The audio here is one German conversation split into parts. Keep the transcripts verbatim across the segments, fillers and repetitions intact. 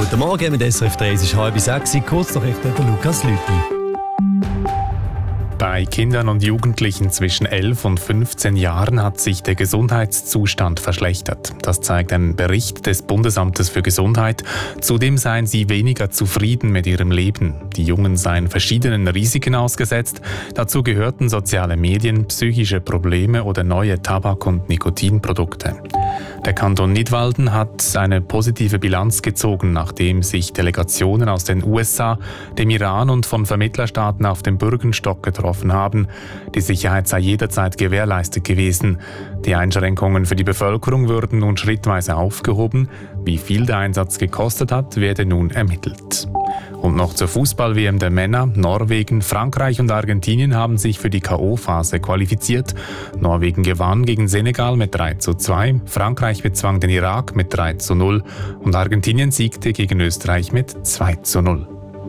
Guten Morgen mit S R F drei, es ist halb sechs, kurz nach Nachrichten von Lukas Lüthi. Bei Kindern und Jugendlichen zwischen elf und fünfzehn Jahren hat sich der Gesundheitszustand verschlechtert. Das zeigt ein Bericht des Bundesamtes für Gesundheit. Zudem seien sie weniger zufrieden mit ihrem Leben. Die Jungen seien verschiedenen Risiken ausgesetzt. Dazu gehörten soziale Medien, psychische Probleme oder neue Tabak- und Nikotinprodukte. Der Kanton Nidwalden hat eine positive Bilanz gezogen, nachdem sich Delegationen aus den U S A, dem Iran und von Vermittlerstaaten auf dem Bürgenstock getroffen haben. Die Sicherheit sei jederzeit gewährleistet gewesen. Die Einschränkungen für die Bevölkerung würden nun schrittweise aufgehoben. Wie viel der Einsatz gekostet hat, werde nun ermittelt. Und noch zur Fußball-W M der Männer. Norwegen, Frankreich und Argentinien haben sich für die K O-Phase qualifiziert. Norwegen gewann gegen Senegal mit drei zu zwei, Frankreich bezwang den Irak mit drei zu null und Argentinien siegte gegen Österreich mit zwei zu null.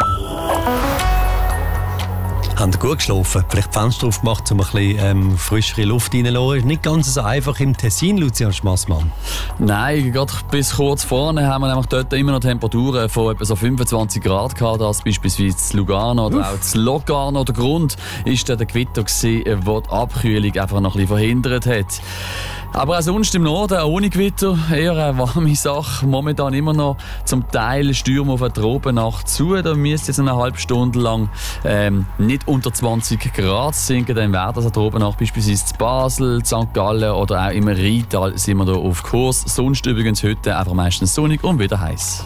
Haben Sie gut geschlafen? Vielleicht die Fenster aufgemacht, um ein bisschen ähm, frischere Luft reinzulassen. Ist nicht ganz so einfach im Tessin, Lucian Schmassmann. Nein, gerade bis kurz vorne haben wir nämlich dort immer noch Temperaturen von etwa so fünfundzwanzig Grad gehabt, das beispielsweise in Lugano oder Uff. auch in Locarno. Der Grund ist der Gewitter, der die Abkühlung einfach noch ein bisschen verhindert hat. Aber auch sonst im Norden, ohne Gewitter, eher eine warme Sache. Momentan immer noch zum Teil Stürme auf der Tropennacht zu. Da müsste jetzt eine halbe Stunde lang ähm, nicht unter zwanzig Grad sinken. Dann wäre das eine Tropennacht beispielsweise in Basel, in Sankt Gallen oder auch im Rheintal sind wir da auf Kurs. Sonst übrigens heute einfach meistens sonnig und wieder heiß.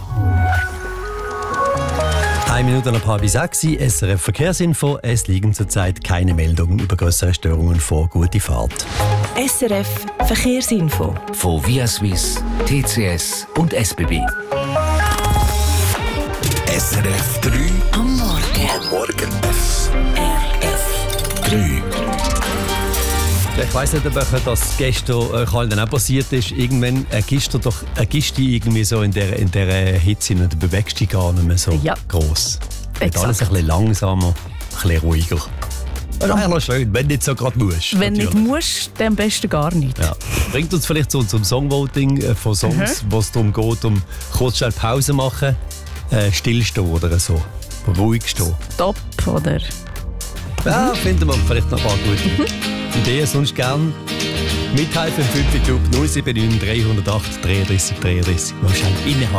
Eine Minute nach halb sechs, S R F Verkehrsinfo. Es liegen zurzeit keine Meldungen über grössere Störungen vor. Gute Fahrt. S R F Verkehrsinfo. Von Via Suisse, T C S und S B B. S R F drei Am Morgen. Am Morgen. S R F drei. Ich weiss nicht, ob euch das gestern euch allen auch passiert ist. Irgendwann ergibst du doch ergibst dich irgendwie so in dieser in der Hitze und du bewegst dich gar nicht mehr so ja. gross. Wird Exakt. alles ein bisschen langsamer, ein bisschen ruhiger. Das ist eigentlich noch schön, wenn du nicht so gerade musst. Wenn natürlich. nicht musst, dann am besten gar nicht. Ja. Bringt uns vielleicht so zum Songvoting von Songs, mhm. wo es darum geht, um kurz schnell Pause machen, äh, stillstehen oder so. Ruhig stehen. Stopp, oder? Ja, finden wir vielleicht noch ein paar gute mhm. Ideen. Sonst gerne mithelfen im fünf Club null sieben neun drei null acht dreiunddreißig dreiunddreißig. Mal schnell innehalten.